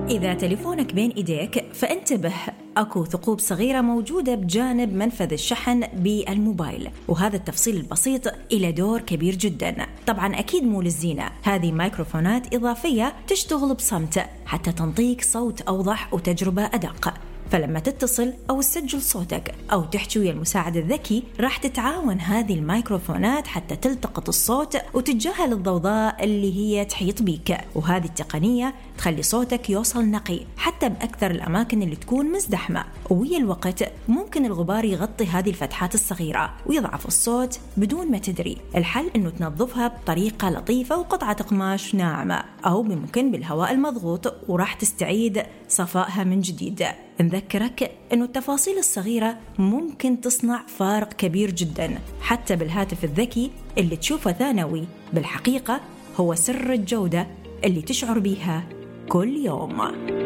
إذا تليفونك بين إيديك فانتبه، أكو ثقوب صغيرة موجودة بجانب منفذ الشحن بالموبايل، وهذا التفصيل البسيط إلى دور كبير جدا. طبعا أكيد مو للزينة، هذه مايكروفونات إضافية تشتغل بصمت حتى تنطيك صوت أوضح وتجربة أدق. فلما تتصل أو تسجل صوتك أو تحكي ويا المساعد الذكي راح تتعاون هذه الميكروفونات حتى تلتقط الصوت وتتجاهل الضوضاء اللي هي تحيط بيك. وهذه التقنية تخلي صوتك يوصل نقي حتى بأكثر الأماكن اللي تكون مزدحمة، ويا الوقت ممكن الغبار يغطي هذه الفتحات الصغيرة ويضعف الصوت بدون ما تدري. الحل إنه تنظفها بطريقة لطيفة وقطعة قماش ناعمة أو ممكن بالهواء المضغوط، وراح تستعيد صفائها من جديد. نذكرك إنه التفاصيل الصغيرة ممكن تصنع فارق كبير جدا حتى بالهاتف الذكي اللي تشوفه ثانوي، بالحقيقة هو سر الجودة اللي تشعر بيها كل يوم.